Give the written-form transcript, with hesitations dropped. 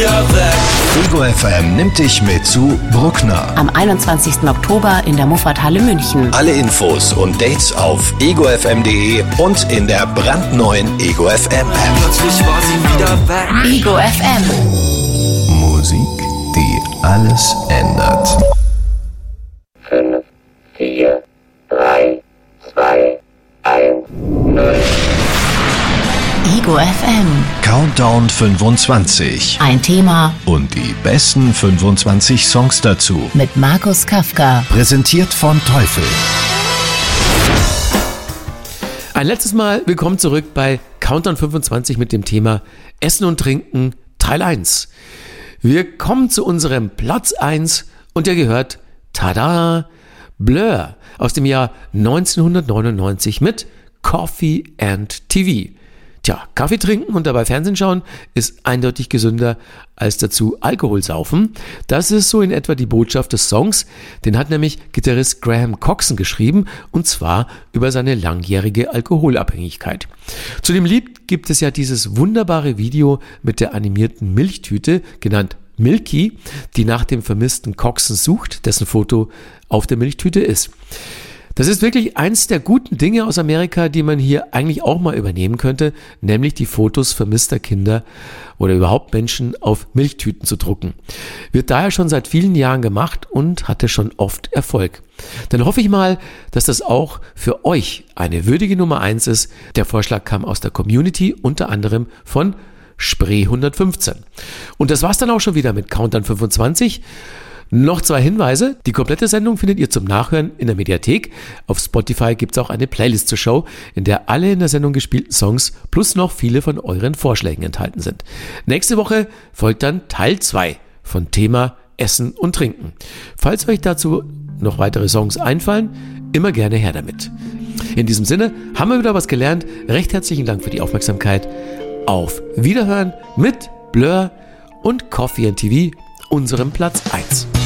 wieder weg. Ego FM nimmt dich mit zu Bruckner. Am 21. Oktober in der Muffathalle München. Alle Infos und Dates auf egofm.de und in der brandneuen Ego FM App. Plötzlich war sie wieder weg. Ego FM. Musik, die alles ändert. 5, 4, 3, 2, 1, 0. Ego FM. Countdown 25. Ein Thema Und die besten 25 Songs dazu. mit Markus Kafka. Präsentiert von Teufel. Ein letztes Mal willkommen zurück bei Countdown 25 mit dem Thema Essen und Trinken Teil 1. Wir kommen zu unserem Platz 1 und der gehört, tada, Blur aus dem Jahr 1999 mit Coffee and TV. Tja, Kaffee trinken und dabei Fernsehen schauen ist eindeutig gesünder als dazu Alkohol saufen. Das ist so in etwa die Botschaft des Songs. Den hat nämlich Gitarrist Graham Coxon geschrieben und zwar über seine langjährige Alkoholabhängigkeit. Zu dem Lied gibt es ja dieses wunderbare Video mit der animierten Milchtüte, genannt Milky, die nach dem vermissten Coxon sucht, dessen Foto auf der Milchtüte ist. Das ist wirklich eins der guten Dinge aus Amerika, die man hier eigentlich auch mal übernehmen könnte, nämlich die Fotos vermisster Kinder oder überhaupt Menschen auf Milchtüten zu drucken. Wird daher schon seit vielen Jahren gemacht und hatte schon oft Erfolg. Dann hoffe ich mal, dass das auch für euch eine würdige Nummer 1 ist. Der Vorschlag kam aus der Community, unter anderem von Spree 115. Und das war's dann auch schon wieder mit Countdown 25. Noch 2 Hinweise. Die komplette Sendung findet ihr zum Nachhören in der Mediathek. Auf Spotify gibt es auch eine Playlist zur Show, in der alle in der Sendung gespielten Songs plus noch viele von euren Vorschlägen enthalten sind. Nächste Woche folgt dann Teil 2 von Thema Essen und Trinken. Falls euch dazu noch weitere Songs einfallen, immer gerne her damit. In diesem Sinne haben wir wieder was gelernt. Recht herzlichen Dank für die Aufmerksamkeit. Auf Wiederhören mit Blur und Coffee and TV, unserem Platz 1.